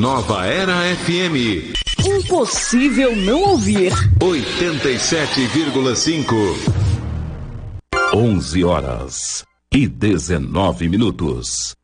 Nova Era FM. Impossível não ouvir. 87,5. 11 horas e 19 minutos.